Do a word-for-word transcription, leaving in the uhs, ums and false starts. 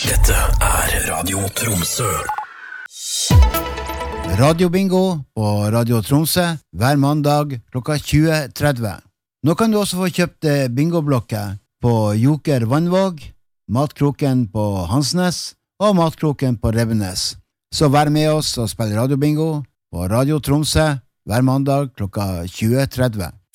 Dette er Radio Tromsø. Radio Bingo på Radio Tromsø hver mandag klokka tjue tretti. Nå kan du også få kjøpt bingoblokker på Joker Vannvåg, Matkroken på Hansnes og Matkroken på Revenes. Så vær med oss og spill Radio Bingo på Radio Tromsø hver mandag klokka tjue tretti.